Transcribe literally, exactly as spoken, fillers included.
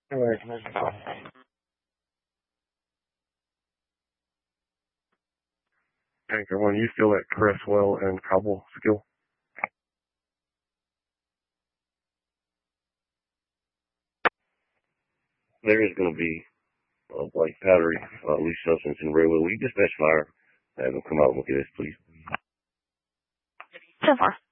All right. Anchor one, you still at Cresswell and Cobble Skill? There is going to be uh, white powdery uh, loose substance in railway. Will you dispatch fire? Have them come out and look at this, please. So far.